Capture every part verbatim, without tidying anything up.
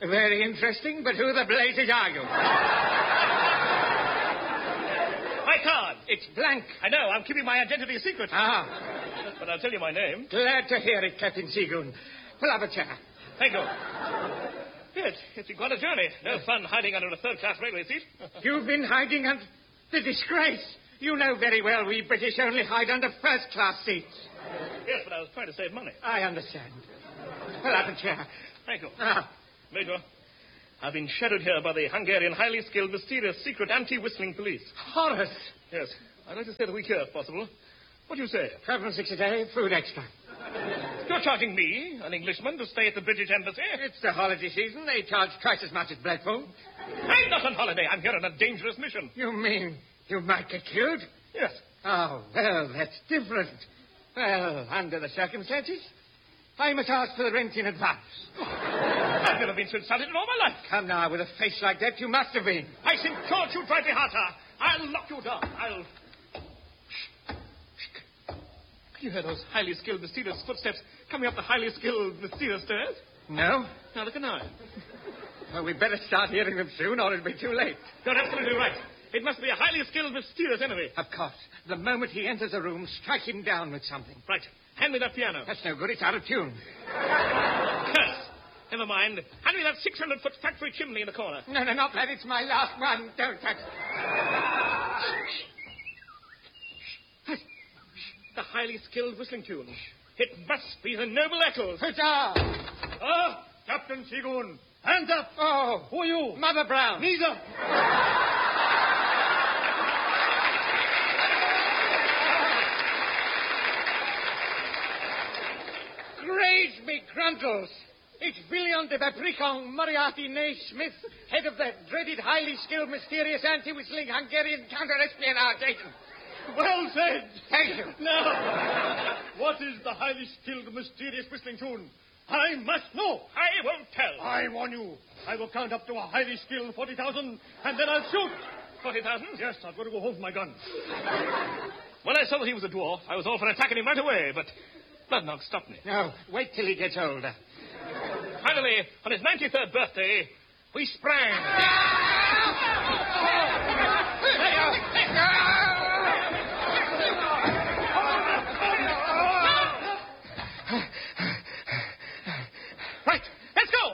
Very interesting, but who the blazes are you? My card. It's blank. I know, I'm keeping my identity a secret. Ah. But I'll tell you my name. Glad to hear it, Captain Seagoon. Pull up a chair. Thank you. Yes, it's quite a journey. No fun hiding under a third-class railway seat. You've been hiding under the disgrace. You know very well we British only hide under first-class seats. Yes, but I was trying to save money. I understand. Pull up a chair. Thank you. Ah. Major, I've been shadowed here by the Hungarian highly skilled, mysterious, secret anti-whistling police. Horace. Yes, I'd like to stay the week here if possible. What do you say? Twelve and six a day, food extra. You're charging me, an Englishman, to stay at the British Embassy? It's the holiday season. They charge twice as much as Blackpool. I'm not on holiday. I'm here on a dangerous mission. You mean you might get killed? Yes. Oh, well, that's different. Well, under the circumstances, I must ask for the rent in advance. I've never been so insulted in all my life. Come now, with a face like that, you must have been. I sent George you drive me harder. I'll lock you down. I'll... You heard those highly skilled, mysterious footsteps coming up the highly skilled, mysterious stairs? No? Now look at now. Well, we'd better start hearing them soon, or it'll be too late. You're absolutely right. It must be a highly skilled, mysterious enemy. Of course. The moment he enters a room, strike him down with something. Right. Hand me that piano. That's no good. It's out of tune. Curse. Never mind. Hand me that six hundred foot factory chimney in the corner. No, no, not that. It's my last one. Don't touch it. The highly skilled whistling tune. It must be the noble echoes. Huzzah! Ah, Captain Seagoon. Hands up. Oh. Who are you? Mother Brown. Neither. Graze me gruntles. It's Villion de Babricon Moriarty Naismith, head of the dreaded, highly skilled, mysterious, anti-whistling Hungarian counter-espionage agent. Well said. Thank you. Now, what is the highly skilled, mysterious whistling tune? I must know. I won't tell. I warn you. I will count up to a highly skilled forty thousand, and then I'll shoot. forty thousand? Yes, I've got to go home with my gun. When I saw that he was a dwarf, I was all for attacking him right away, but Bloodnog stopped me. No, wait till he gets older. Finally, on his ninety-third birthday, we sprang. Right, let's go.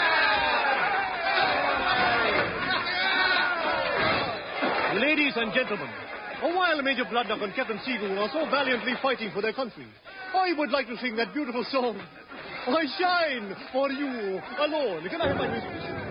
Ladies and gentlemen, a while Major Bloodnog and Captain Seagoon are so valiantly fighting for their country, I would like to sing that beautiful song, I Shine for You Alone. Can I have my music?